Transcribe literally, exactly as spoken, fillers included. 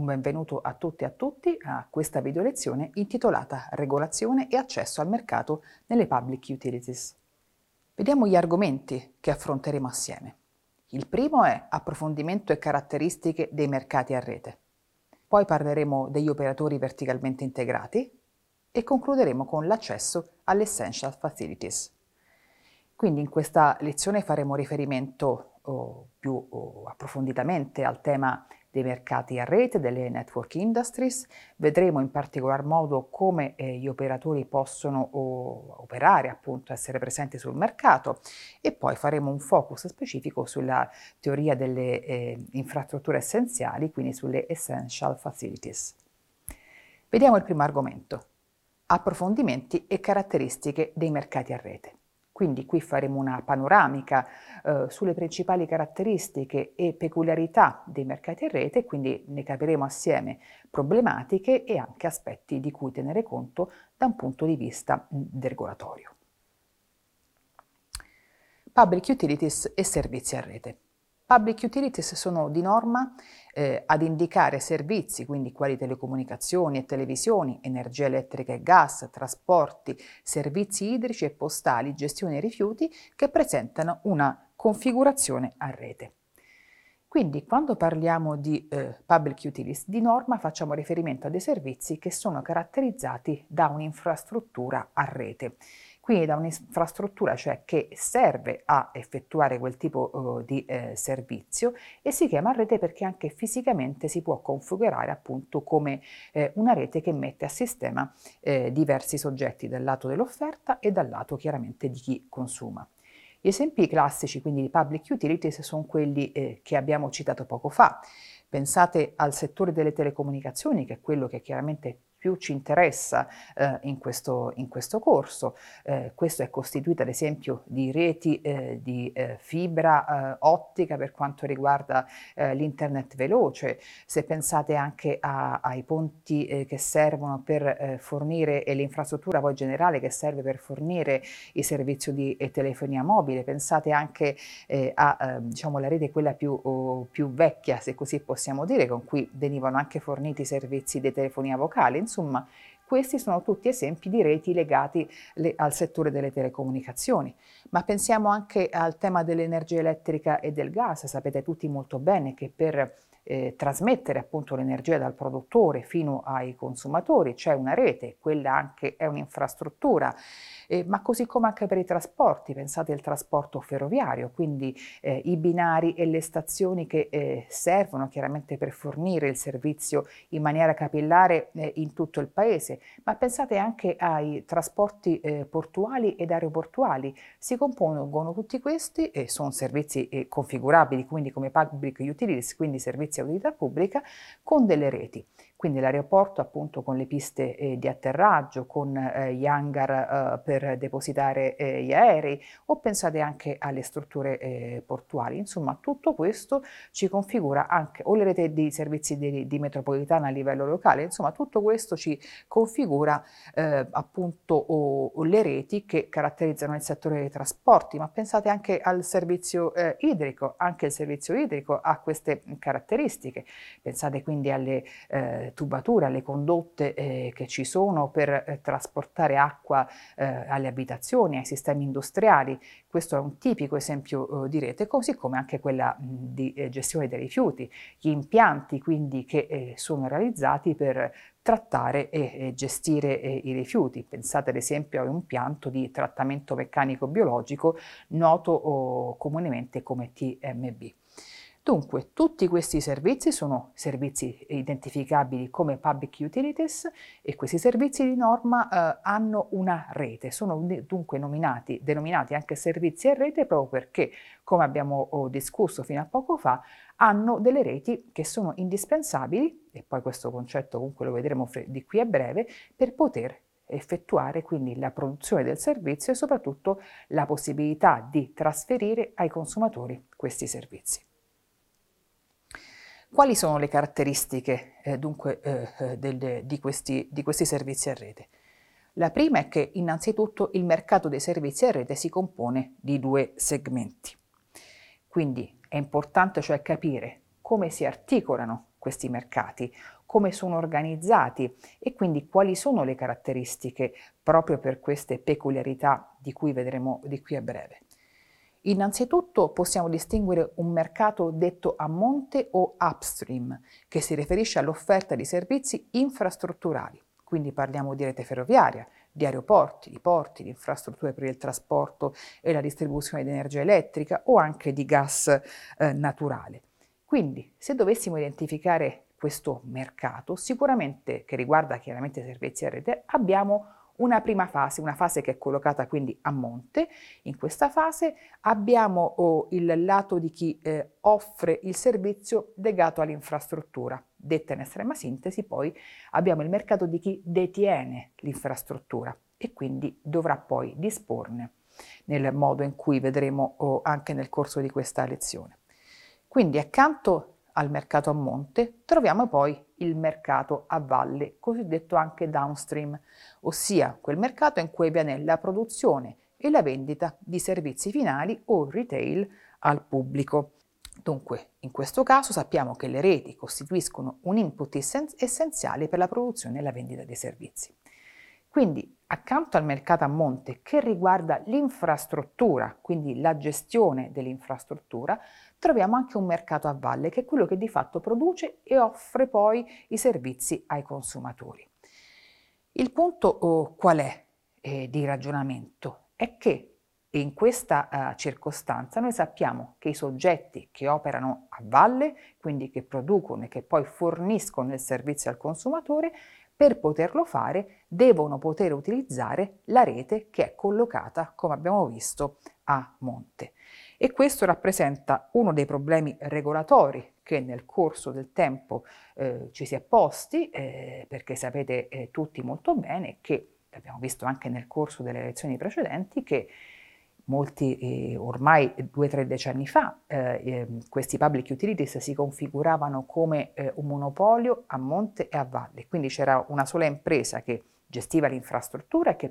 Un benvenuto a tutti e a tutti a questa video lezione intitolata Regolazione e accesso al mercato nelle Public Utilities. Vediamo gli argomenti che affronteremo assieme. Il primo è approfondimento e caratteristiche dei mercati a rete. Poi parleremo degli operatori verticalmente integrati e concluderemo con l'accesso alle Essential Facilities. Quindi in questa lezione faremo riferimento oh, più oh, approfonditamente al tema dei mercati a rete, delle network industries. Vedremo in particolar modo come eh, gli operatori possono oh, operare, appunto, essere presenti sul mercato, e poi faremo un focus specifico sulla teoria delle eh, infrastrutture essenziali, quindi sulle essential facilities. Vediamo il primo argomento: approfondimenti e caratteristiche dei mercati a rete. Quindi qui faremo una panoramica eh, sulle principali caratteristiche e peculiarità dei mercati a rete, quindi ne capiremo assieme problematiche e anche aspetti di cui tenere conto da un punto di vista mh, regolatorio. Public Utilities e servizi a rete. Public Utilities sono di norma eh, ad indicare servizi, quindi quali telecomunicazioni e televisioni, energia elettrica e gas, trasporti, servizi idrici e postali, gestione dei rifiuti, che presentano una configurazione a rete. Quindi quando parliamo di eh, Public Utilities, di norma facciamo riferimento a dei servizi che sono caratterizzati da un'infrastruttura a rete. Quindi da un'infrastruttura, cioè, che serve a effettuare quel tipo uh, di eh, servizio, e si chiama rete perché anche fisicamente si può configurare appunto come eh, una rete che mette a sistema eh, diversi soggetti dal lato dell'offerta e dal lato chiaramente di chi consuma. Gli esempi classici quindi di Public Utilities sono quelli eh, che abbiamo citato poco fa. Pensate al settore delle telecomunicazioni, che è quello che chiaramente più ci interessa eh, in, questo, in questo corso. Eh, questo è costituito ad esempio di reti eh, di eh, fibra eh, ottica per quanto riguarda eh, l'internet veloce. Se pensate anche a, ai ponti eh, che servono per eh, fornire, e l'infrastruttura poi generale che serve per fornire il servizio di eh, telefonia mobile, pensate anche eh, a eh, diciamo, la rete quella più, oh, più vecchia, se così possiamo dire, con cui venivano anche forniti i servizi di telefonia vocale. Insomma, questi sono tutti esempi di reti legati le, al settore delle telecomunicazioni. Ma pensiamo anche al tema dell'energia elettrica e del gas. Sapete tutti molto bene che per eh, trasmettere appunto l'energia dal produttore fino ai consumatori c'è una rete, quella anche è un'infrastruttura. Eh, ma così come anche per i trasporti, pensate al trasporto ferroviario, quindi eh, i binari e le stazioni che eh, servono chiaramente per fornire il servizio in maniera capillare eh, in tutto il paese, ma pensate anche ai trasporti eh, portuali ed aeroportuali. Si compongono tutti questi e sono servizi eh, configurabili quindi come Public Utilities, quindi servizi a utilità pubblica, con delle reti. Quindi l'aeroporto appunto con le piste eh, di atterraggio, con eh, gli hangar eh, per depositare eh, gli aerei, o pensate anche alle strutture eh, portuali. Insomma, tutto questo ci configura anche, o le reti di servizi di, di metropolitana a livello locale, insomma tutto questo ci configura eh, appunto o, o le reti che caratterizzano il settore dei trasporti. Ma pensate anche al servizio eh, idrico, anche il servizio idrico ha queste caratteristiche. Pensate quindi alle eh, tubature, alle condotte eh, che ci sono per eh, trasportare acqua eh, alle abitazioni, ai sistemi industriali. Questo è un tipico esempio eh, di rete, così come anche quella mh, di eh, gestione dei rifiuti, gli impianti quindi che eh, sono realizzati per trattare e, e gestire eh, i rifiuti. Pensate ad esempio a un impianto di trattamento meccanico biologico noto oh, comunemente come T M B. Dunque, tutti questi servizi sono servizi identificabili come Public Utilities, e questi servizi di norma eh, hanno una rete, sono dunque nominati, denominati anche servizi a rete proprio perché, come abbiamo oh, discusso fino a poco fa, hanno delle reti che sono indispensabili, e poi questo concetto comunque lo vedremo di qui a breve, per poter effettuare quindi la produzione del servizio e soprattutto la possibilità di trasferire ai consumatori questi servizi. Quali sono le caratteristiche eh, dunque eh, del, di, questi, di questi servizi a rete? La prima è che innanzitutto il mercato dei servizi a rete si compone di due segmenti. Quindi è importante cioè capire come si articolano questi mercati, come sono organizzati e quindi quali sono le caratteristiche proprio per queste peculiarità di cui vedremo di qui a breve. Innanzitutto possiamo distinguere un mercato detto a monte o upstream, che si riferisce all'offerta di servizi infrastrutturali, quindi parliamo di rete ferroviaria, di aeroporti, di porti, di infrastrutture per il trasporto e la distribuzione di energia elettrica o anche di gas eh, naturale. Quindi, se dovessimo identificare questo mercato, sicuramente che riguarda chiaramente i servizi a rete, abbiamo una prima fase, una fase che è collocata quindi a monte. In questa fase abbiamo oh, il lato di chi eh, offre il servizio legato all'infrastruttura. Detta in estrema sintesi, poi abbiamo il mercato di chi detiene l'infrastruttura e quindi dovrà poi disporne nel modo in cui vedremo oh, anche nel corso di questa lezione. Quindi accanto al mercato a monte troviamo poi il mercato a valle, cosiddetto anche downstream, ossia quel mercato in cui avviene la produzione e la vendita di servizi finali o retail al pubblico. Dunque, in questo caso sappiamo che le reti costituiscono un input essenziale per la produzione e la vendita dei servizi. Quindi, accanto al mercato a monte che riguarda l'infrastruttura, quindi la gestione dell'infrastruttura, troviamo anche un mercato a valle, che è quello che di fatto produce e offre poi i servizi ai consumatori. Il punto oh, qual è eh, di ragionamento? È che in questa uh, circostanza noi sappiamo che i soggetti che operano a valle, quindi che producono e che poi forniscono il servizio al consumatore, per poterlo fare devono poter utilizzare la rete che è collocata, come abbiamo visto, a monte. E questo rappresenta uno dei problemi regolatori che nel corso del tempo eh, ci si è posti, eh, perché sapete eh, tutti molto bene che, abbiamo visto anche nel corso delle elezioni precedenti, che molti, eh, ormai due o tre decenni fa, eh, eh, questi public utilities si configuravano come eh, un monopolio a monte e a valle, quindi c'era una sola impresa che gestiva l'infrastruttura e che